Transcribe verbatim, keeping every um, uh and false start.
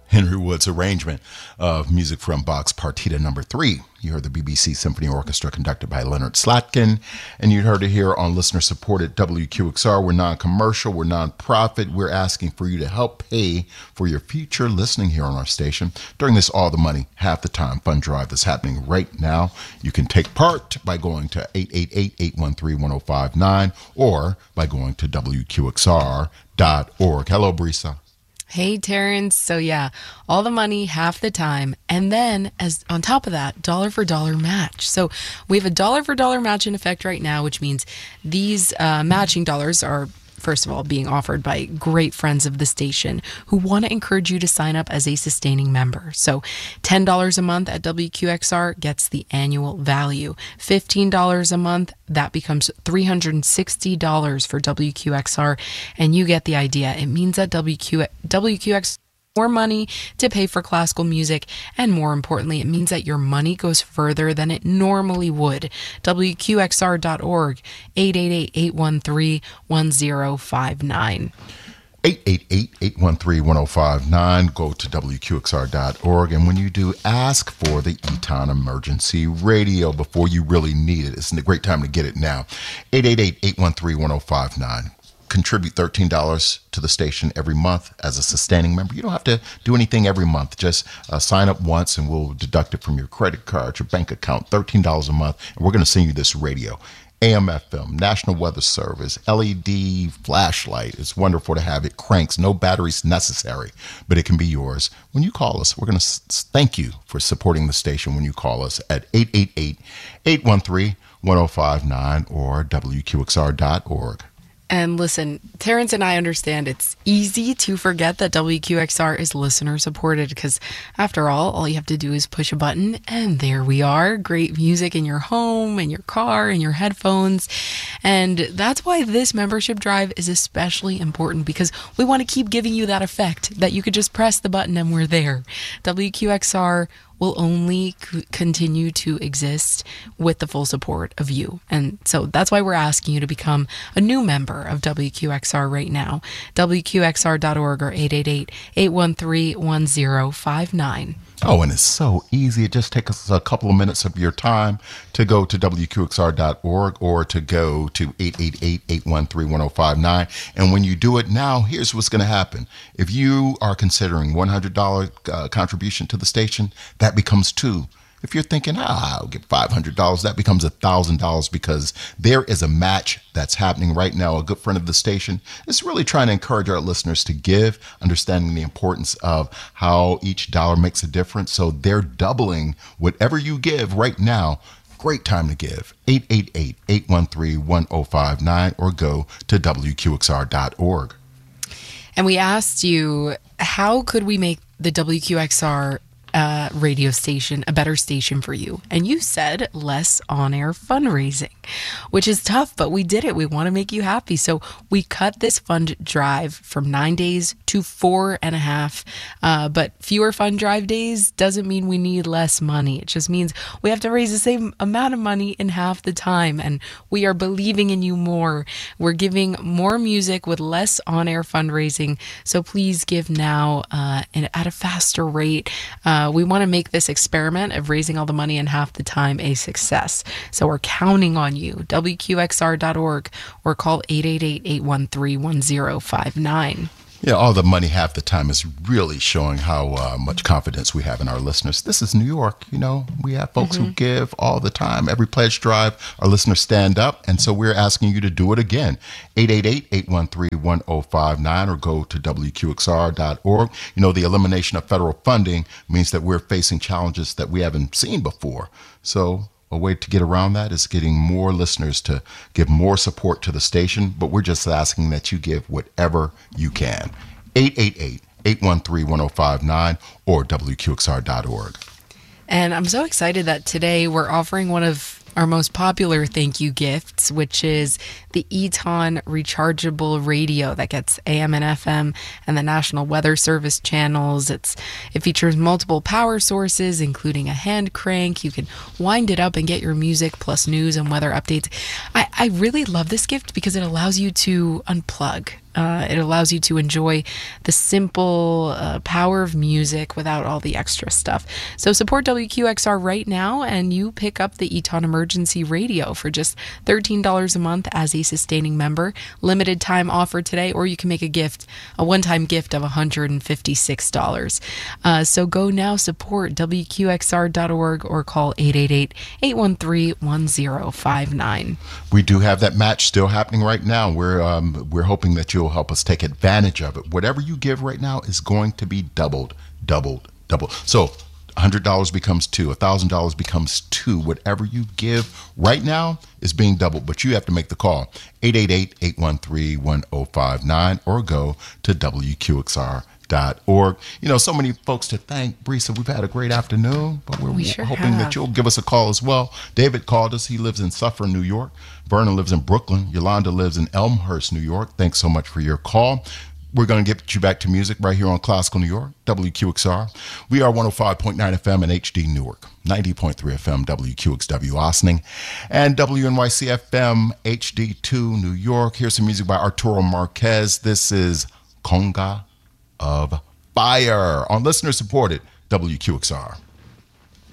Henry Wood's arrangement of music from Bach's Partita Number Three. You heard the B B C Symphony Orchestra conducted by Leonard Slatkin, and you heard it here on listener-supported W Q X R. We're non-commercial, we're non-profit. We're asking for you to help pay for your future listening here on our station during this All the Money, Half the Time fund drive that's happening right now. You can take part by going to eight eight eight, eight one three, one oh five nine or by going to W Q X R dot org. Hello, Brisa. Hey, Terrence. So yeah, all the money, half the time. And then as on top of that, dollar for dollar match. So we have a dollar for dollar match in effect right now, which means these uh, matching dollars are, first of all, being offered by great friends of the station who want to encourage you to sign up as a sustaining member. So ten dollars a month at W Q X R gets the annual value. fifteen dollars a month, that becomes three hundred sixty dollars for W Q X R. And you get the idea. It means that W Q, W Q X R more money to pay for classical music, and more importantly, it means that your money goes further than it normally would. W Q X R dot org, eight eight eight, eight one three, one oh five nine. eight eight eight, eight one three, one oh five nine. Go to W Q X R dot org, and when you do, ask for the Eton Emergency Radio before you really need it. It's a great time to get it now. eight eight eight, eight one three, one oh five nine. Contribute thirteen dollars to the station every month as a sustaining member. You don't have to do anything every month. Just uh, sign up once and we'll deduct it from your credit card, your bank account, thirteen dollars a month, and we're going to send you this radio. A M F M, National Weather Service, L E D flashlight. It's wonderful to have. It cranks, no batteries necessary, but it can be yours. When you call us, we're going to s- thank you for supporting the station when you call us at eight eight eight, eight one three, one oh five nine or W Q X R dot org. And listen, Terrence and I understand it's easy to forget that W Q X R is listener supported because after all, all you have to do is push a button and there we are. Great music in your home, in your car, in your headphones. And that's why this membership drive is especially important because we want to keep giving you that effect that you could just press the button and we're there. W Q X R will only c- continue to exist with the full support of you. And so that's why we're asking you to become a new member of W Q X R right now. W Q X R dot org or eight eight eight, eight one three, one oh five nine. Oh, and it's so easy. It just takes us a couple of minutes of your time to go to W Q X R dot org or to go to eight eight eight, eight one three, one oh five nine. And when you do it now, here's what's going to happen. If you are considering one hundred dollars uh, contribution to the station, that becomes two. If you're thinking, ah, I'll get five hundred dollars, that becomes one thousand dollars because there is a match that's happening right now. A good friend of the station is really trying to encourage our listeners to give, understanding the importance of how each dollar makes a difference. So they're doubling whatever you give right now. Great time to give. eight eight eight, eight one three, one oh five nine or go to W Q X R dot org. And we asked you, how could we make the W Q X R uh, radio station a better station for you? And you said less on-air fundraising, which is tough, but we did it. We want to make you happy. So we cut this fund drive from nine days to four and a half. Uh, but fewer fund drive days doesn't mean we need less money. It just means we have to raise the same amount of money in half the time. And we are believing in you more. We're giving more music with less on-air fundraising. So please give now uh, and at a faster rate. Uh, we want to make this experiment of raising all the money in half the time a success. So we're counting on you. W Q X R dot org or call eight eight eight, eight one three, one oh five nine. Yeah, all the money half the time is really showing how uh, much confidence we have in our listeners. This is New York, you know. We have folks mm-hmm. who give all the time. Every pledge drive, our listeners stand up, and so we're asking you to do it again. eight eight eight, eight one three, one oh five nine or go to W Q X R dot org. You know, the elimination of federal funding means that we're facing challenges that we haven't seen before. So a way to get around that is getting more listeners to give more support to the station, but we're just asking that you give whatever you can. eight eight eight, eight one three, one oh five nine or W Q X R dot org. And I'm so excited that today we're offering one of our most popular thank you gifts, which is the Eton rechargeable radio that gets A M and F M and the National Weather Service channels. It's it features multiple power sources, including a hand crank. You can wind it up and get your music plus news and weather updates. I, I really love this gift because it allows you to unplug. Uh, it allows you to enjoy the simple uh, power of music without all the extra stuff. So support W Q X R right now, and you pick up the Eton Emergency Radio for just thirteen dollars a month as a sustaining member. Limited time offer today, or you can make a gift, a one-time gift of one hundred fifty-six dollars. Uh, so go now, support W Q X R dot org or call eight eight eight, eight one three, one zero five nine. We do have that match still happening right now. We're um, we're hoping that you'll help us take advantage of it. Whatever you give right now is going to be doubled, doubled, doubled. So one hundred dollars becomes two, one thousand dollars becomes two. Whatever you give right now is being doubled, but you have to make the call. eight eight eight, eight one three, one zero five nine or go to W Q X R dot org. You know, so many folks to thank. Brisa, we've had a great afternoon, but we're we sure hoping have. that you'll give us a call as well. David called us. He lives in Suffern, New York. Vernon lives in Brooklyn. Yolanda lives in Elmhurst, New York. Thanks so much for your call. We're going to get you back to music right here on Classical New York, W Q X R. We are one oh five point nine F M in H D Newark, ninety point three F M W Q X W Ossining, and W N Y C F M H D two New York. Here's some music by Arturo Marquez. This is Conga of Fire on listener-supported W Q X R.